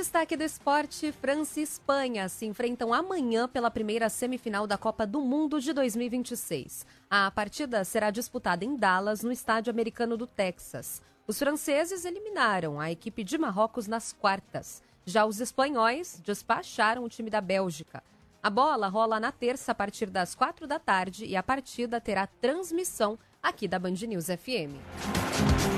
destaque do esporte, França e Espanha se enfrentam amanhã pela primeira semifinal da Copa do Mundo de 2026. A partida será disputada em Dallas, no estádio americano do Texas. Os franceses eliminaram a equipe de Marrocos nas quartas. Já os espanhóis despacharam o time da Bélgica. A bola rola na terça a partir das 4 da tarde e a partida terá transmissão aqui da Band News FM.